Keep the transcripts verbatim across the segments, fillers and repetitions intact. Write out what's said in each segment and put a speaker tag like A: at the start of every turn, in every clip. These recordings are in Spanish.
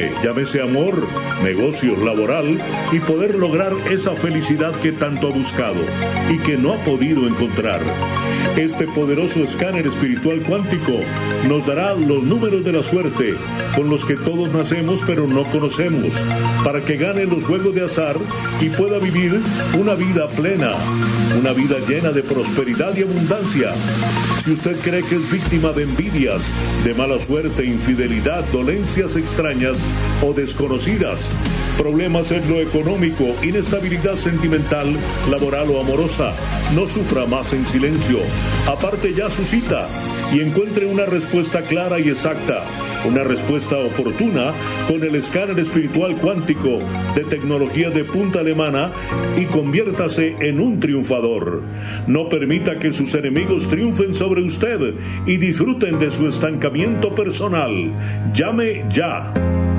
A: Llámese amor, negocios, laboral y poder lograr esa felicidad que tanto ha buscado y que no ha podido encontrar. Este poderoso escáner espiritual cuántico nos dará los números de la suerte con los que todos nacemos pero no conocemos, para que gane los juegos de azar y pueda vivir una vida plena, una vida llena de prosperidad y abundancia. Si usted cree que es víctima de envidias, de mala suerte, infidelidad, dolencias extrañas o desconocidas, problemas en lo económico, inestabilidad sentimental, laboral o amorosa, no sufra más en silencio. Aparte ya su cita y encuentre una respuesta clara y exacta, una respuesta oportuna con el escáner espiritual cuántico de tecnología de punta alemana y conviértase en un triunfador. No permita que sus enemigos triunfen sobre usted y disfruten de su estancamiento personal. Llame ya.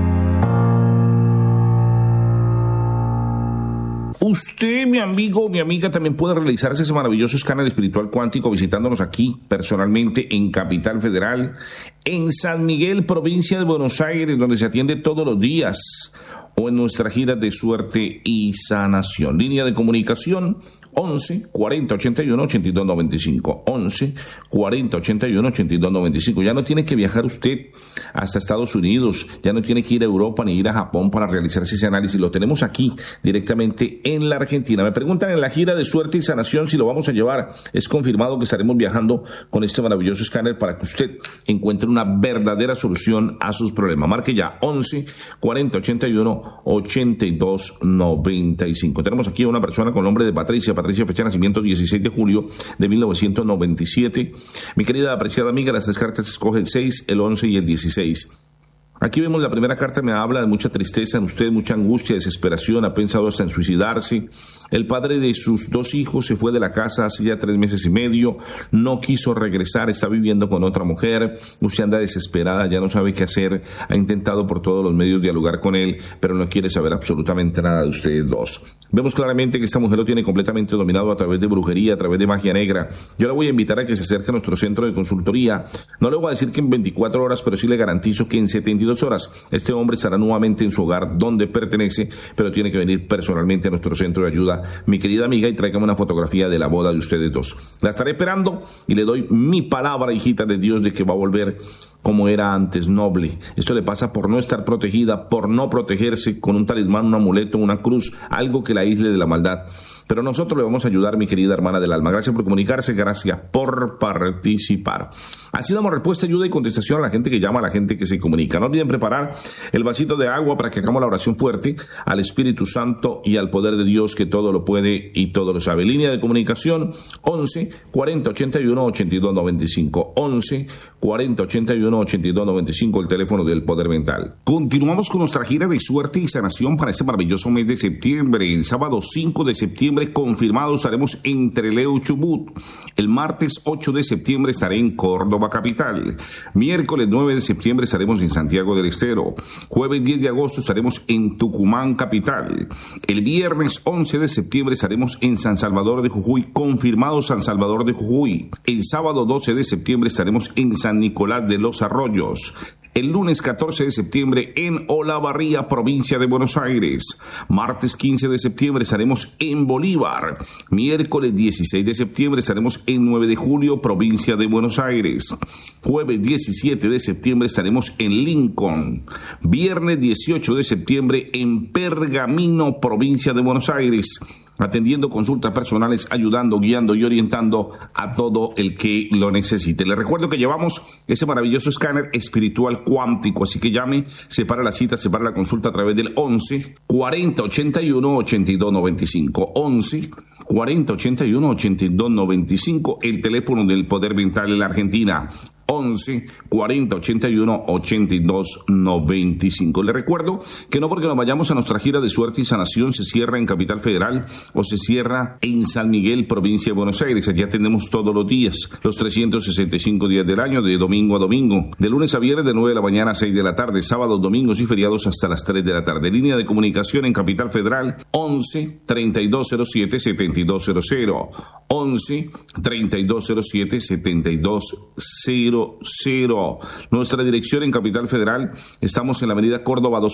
B: Usted, mi amigo, mi amiga, también puede realizarse ese maravilloso escáner espiritual cuántico visitándonos aquí personalmente en Capital Federal, en San Miguel, provincia de Buenos Aires, donde se atiende todos los días, o en nuestra gira de suerte y sanación. Línea de comunicación once, cuarenta, ochenta y uno, ochenta y dos, noventa y cinco. once, cuarenta, ochenta y uno, ochenta y dos, noventa y cinco. Ya no tiene que viajar usted hasta Estados Unidos, ya no tiene que ir a Europa ni ir a Japón para realizarse ese análisis. Lo tenemos aquí, directamente en la Argentina. Me preguntan en la gira de suerte y sanación si lo vamos a llevar. Es confirmado que estaremos viajando con este maravilloso escáner para que usted encuentre una verdadera solución a sus problemas. Marque ya once, cuarenta, ochenta y uno, ochenta y dos, noventa y cinco. Tenemos aquí a una persona con nombre de Patricia. Patricia, fecha de nacimiento dieciséis de julio de mil novecientos noventa y siete. Mi querida apreciada amiga, las tres cartas escoge el seis, el once y el dieciséis. Aquí vemos la primera carta, me habla de mucha tristeza en usted, mucha angustia, desesperación, ha pensado hasta en suicidarse. El padre de sus dos hijos se fue de la casa hace ya tres meses y medio, no quiso regresar, está viviendo con otra mujer. Usted anda desesperada, ya no sabe qué hacer, ha intentado por todos los medios dialogar con él, pero no quiere saber absolutamente nada de ustedes dos. Vemos claramente que esta mujer lo tiene completamente dominado a través de brujería, a través de magia negra. Yo la voy a invitar a que se acerque a nuestro centro de consultoría. No le voy a decir que en veinticuatro horas, pero sí le garantizo que en setenta y dos horas este hombre estará nuevamente en su hogar donde pertenece, pero tiene que venir personalmente a nuestro centro de ayuda, mi querida amiga, y tráigame una fotografía de la boda de ustedes dos. La estaré esperando y le doy mi palabra, hijita de Dios, de que va a volver como era antes, noble. Esto le pasa por no estar protegida, por no protegerse con un talismán, un amuleto, una cruz, algo que la aísle de la maldad. Pero nosotros le vamos a ayudar, mi querida hermana del alma. Gracias por comunicarse, gracias por participar. Así damos respuesta, ayuda y contestación a la gente que llama, a la gente que se comunica. No olviden preparar el vasito de agua para que hagamos la oración fuerte al Espíritu Santo y al poder de Dios que todo lo puede y todo lo sabe. Línea de comunicación once, cuarenta, ochenta y uno, ochenta y dos, noventa y cinco. once, cuarenta, ochenta y uno, ochenta y dos, noventa y cinco, el teléfono del poder mental. Continuamos con nuestra gira de suerte y sanación para este maravilloso mes de septiembre. El sábado cinco de septiembre confirmado estaremos en Trelew, Chubut. El martes ocho de septiembre estaré en Córdoba capital. Miércoles nueve de septiembre estaremos en Santiago del Estero. Jueves diez de agosto estaremos en Tucumán capital. El viernes once de septiembre estaremos en San Salvador de Jujuy, confirmado San Salvador de Jujuy. El sábado doce de septiembre estaremos en San Nicolás de los Arroyos. El lunes catorce de septiembre en Olavarría, provincia de Buenos Aires. Martes quince de septiembre estaremos en Bolívar. Miércoles dieciséis de septiembre estaremos en nueve de julio, provincia de Buenos Aires. Jueves diecisiete de septiembre estaremos en Lincoln. Viernes dieciocho de septiembre en Pergamino, provincia de Buenos Aires, atendiendo consultas personales, ayudando, guiando y orientando a todo el que lo necesite. Les recuerdo que llevamos ese maravilloso escáner espiritual cuántico, así que llame, separa la cita, separa la consulta a través del once, cuarenta, ochenta y uno, ochenta y dos, noventa y cinco. once, cuarenta, ochenta y uno, ochenta y dos, noventa y cinco, el teléfono del poder mental en la Argentina. once, cuarenta, ochenta y uno, ochenta y dos, noventa y cinco. Le recuerdo que no porque nos vayamos a nuestra gira de suerte y sanación se cierra en Capital Federal o se cierra en San Miguel, provincia de Buenos Aires. Allí atendemos todos los días, los trescientos sesenta y cinco días del año, de domingo a domingo, de lunes a viernes de nueve de la mañana a seis de la tarde, sábados, domingos y feriados hasta las tres de la tarde. Línea de comunicación en Capital Federal once, treinta y dos cero siete, setenta y dos cero cero. once, treinta y dos cero siete, setenta y dos cero cero. Nuestra dirección en Capital Federal, estamos en la avenida Córdoba dos